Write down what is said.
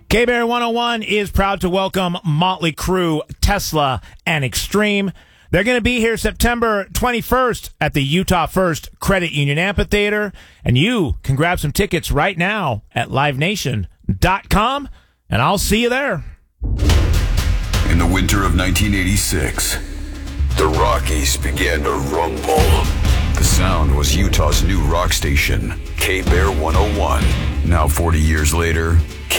K-Bear 101 is proud to welcome Motley Crue, Tesla, and Extreme. They're going to be here September 21st at the Utah First Credit Union Amphitheater, and you can grab some tickets right now at livenation.com, and I'll see you there. In the winter of 1986, the Rockies began to rumble. The sound was Utah's new rock station, K-Bear 101. Now 40 years later,